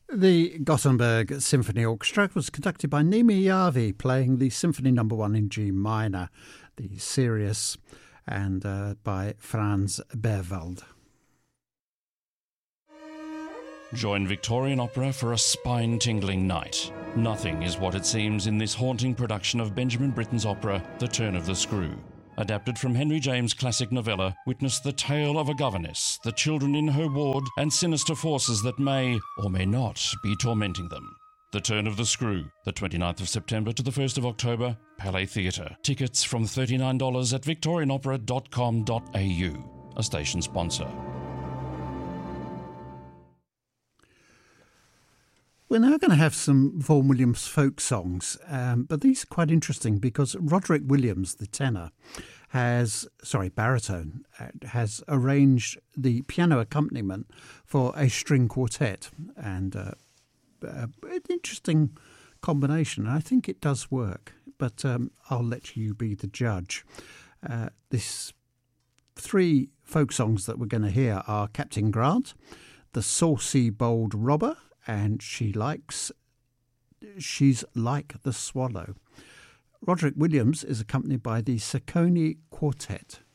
The Gothenburg Symphony Orchestra was conducted by Nimi Järvi, playing the Symphony No. 1 in G minor, the Sirius, and by Frans Berwald. Join Victorian Opera for a spine-tingling night. Nothing is what it seems in this haunting production of Benjamin Britten's opera, The Turn of the Screw. Adapted from Henry James' classic novella, witness the tale of a governess, the children in her ward, and sinister forces that may, or may not, be tormenting them. The Turn of the Screw, the 29th of September to the 1st of October, Palais Theatre. Tickets from $39 at victorianopera.com.au, a station sponsor. We're now going to have some Vaughan Williams folk songs, but these are quite interesting because Roderick Williams, the tenor, baritone, has arranged the piano accompaniment for a string quartet, and an interesting combination. I think it does work, but I'll let you be the judge. These three folk songs that we're going to hear are Captain Grant, The Saucy Bold Robber, and She's Like the Swallow. Roderick Williams is accompanied by the Sacconi Quartet.